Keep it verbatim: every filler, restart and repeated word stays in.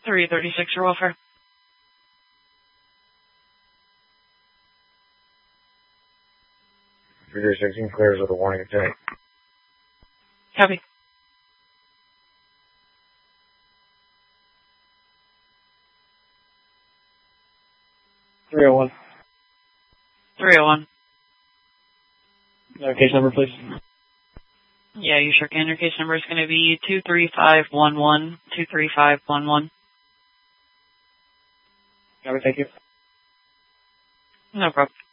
three thirty-six for welfare. three thirty-six clears with a warning attack. Copy. three oh one. three oh one. Uh, case number, please. Yeah, you sure can. Your case number is going to be two three five one one, two three five one one. Copy, thank you. No problem.